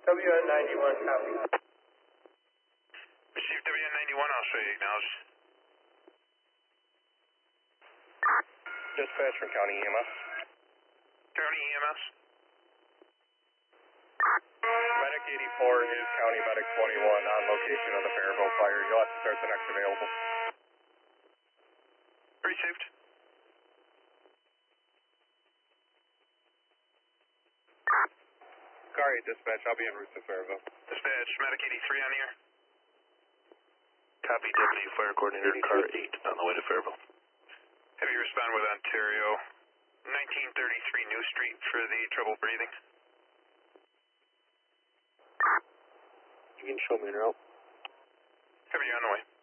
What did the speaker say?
WN91, copy. Received WN91, I'll show you acknowledge. Dispatch from County EMS. County EMS. Medic 84 is County Medic 21 on location of the Fairville fire. You'll have to start the next available. Received. Car 8 dispatch, I'll be en route to Fairville. Dispatch, Medic 83 on here. Copy, Deputy Fire Coordinator, Car 8 on the way to Fairville. Have you respond with Ontario 1933 New Street for the trouble breathing? You can show me en route. Have you on the way?